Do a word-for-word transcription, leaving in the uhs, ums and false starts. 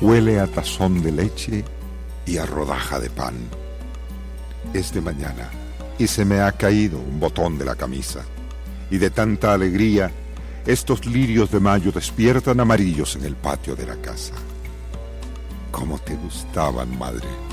Huele a tazón de leche y a rodaja de pan. Es de mañana y se me ha caído un botón de la camisa. Y de tanta alegría, estos lirios de mayo despiertan amarillos en el patio de la casa. ¿Cómo te gustaban, madre?